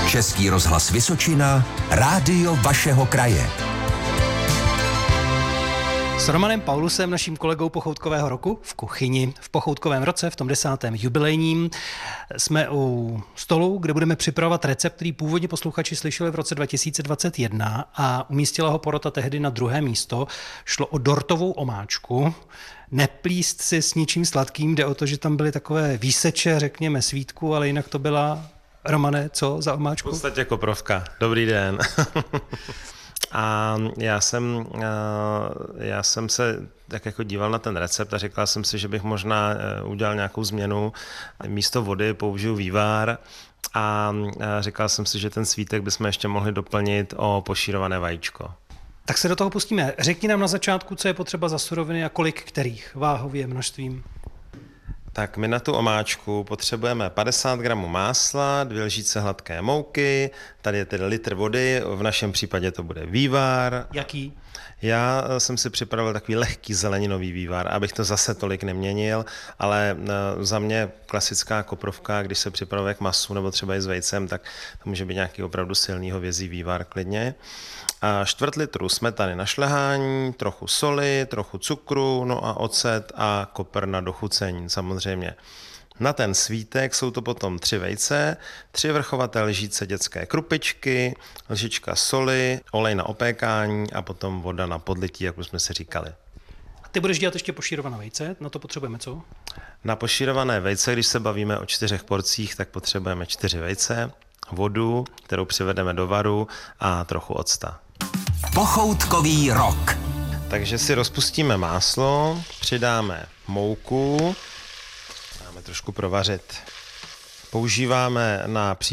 Český rozhlas Vysočina, rádio vašeho kraje. S Romanem Paulusem, naším kolegou Pochoutkového roku v kuchyni, v Pochoutkovém roce, v tom 10. jubilejním, jsme u stolu, kde budeme připravovat recept, který původně posluchači slyšeli v roce 2021 a umístila ho porota tehdy na 2. místo. Šlo o dortovou omáčku. Neplíst si s ničím sladkým, jde o to, že tam byly takové výseče, řekněme, svítku, ale jinak to byla, Romane, co za omáčku? V podstatě koprovka. Dobrý den. A já jsem se tak jako díval na ten recept a říkal jsem si, že bych možná udělal nějakou změnu. Místo vody použiju vývar a říkal jsem si, že ten svítek bychom ještě mohli doplnit o pošírované vajíčko. Tak se do toho pustíme. Řekni nám na začátku, co je potřeba za suroviny a kolik kterých váhově množstvím. Tak my na tu omáčku potřebujeme 50 gramů másla, 2 lžíce hladké mouky, tady je tedy litr vody, v našem případě to bude vývar. Jaký? Já jsem si připravil takový lehký zeleninový vývar, abych to zase tolik neměnil, ale za mě klasická koprovka, když se připravuje k masu nebo třeba i s vejcem, tak to může být nějaký opravdu silný hovězí vývar klidně. A 1/4 litru smetany na šlehání, trochu soli, trochu cukru, no a ocet a kopr na dochucení samozřejmě. Na ten svítek jsou to potom 3 vejce, 3 vrchovaté lžíce dětské krupičky, lžička soli, olej na opékání a potom voda na podlití, jak už jsme si říkali. A ty budeš dělat ještě pošírované vejce, na to potřebujeme co? Na pošírované vejce, když se bavíme o 4 porcích, tak potřebujeme 4 vejce, vodu, kterou přivedeme do varu a trochu octa. Pochoutkový rok. Takže si rozpustíme máslo, přidáme mouku, dáme trošku provařit. Používáme na